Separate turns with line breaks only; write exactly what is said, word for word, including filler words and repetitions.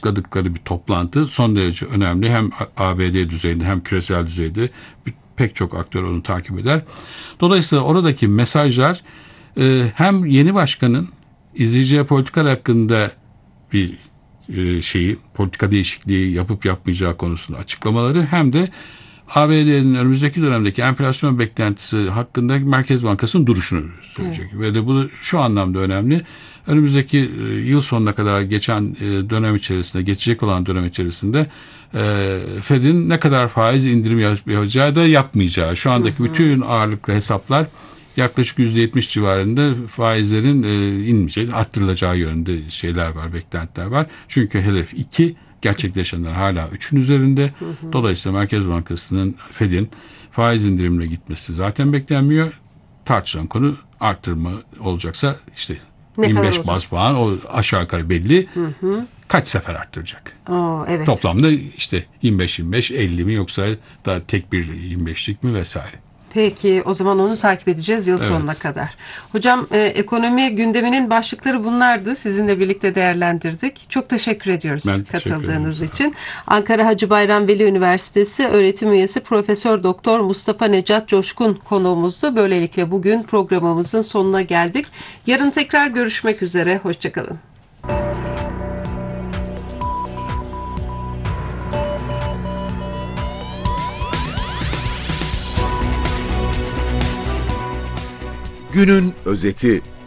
açıkladıkları bir toplantı son derece önemli. Hem A B D düzeyinde hem küresel düzeyde bir, pek çok aktör onu takip eder. Dolayısıyla oradaki mesajlar e, hem yeni başkanın izleyeceği politikalar hakkında bir e, şeyi, politika değişikliği yapıp yapmayacağı konusunda açıklamaları hem de A B D'nin önümüzdeki dönemdeki enflasyon beklentisi hakkında Merkez Bankası'nın duruşunu söyleyecek. Evet. Ve de bu şu anlamda önemli. Önümüzdeki yıl sonuna kadar geçen dönem içerisinde, geçecek olan dönem içerisinde Fed'in ne kadar faiz indirim yapacağı da yapmayacağı. Şu andaki hı hı. bütün ağırlıklı hesaplar yaklaşık yüzde yetmiş civarında faizlerin inmeyeceği, arttırılacağı yönünde şeyler var, beklentiler var. Çünkü hedef iki. Gerçekleşenler hala üçün üzerinde. Hı hı. Dolayısıyla Merkez Bankası'nın Fed'in faiz indirimle gitmesi zaten beklenmiyor. Tartışılan konu arttırma olacaksa işte ne yirmi beş baz puan o aşağı yukarı belli. Hı hı. Kaç sefer arttıracak?
Oo, evet.
Toplamda işte yirmi beş yirmi beş elli mi yoksa da tek bir yirmi beşlik mi vesaire.
Peki o zaman onu takip edeceğiz yıl evet. sonuna kadar. Hocam e, ekonomi gündeminin başlıkları bunlardı. Sizinle birlikte değerlendirdik. Çok teşekkür ediyoruz ben katıldığınız teşekkür için. Ankara Hacı Bayram Veli Üniversitesi öğretim üyesi Profesör Doktor Mustafa Necat Coşkun konuğumuzdu. Böylelikle bugün programımızın sonuna geldik. Yarın tekrar görüşmek üzere. Hoşçakalın.
Günün özeti.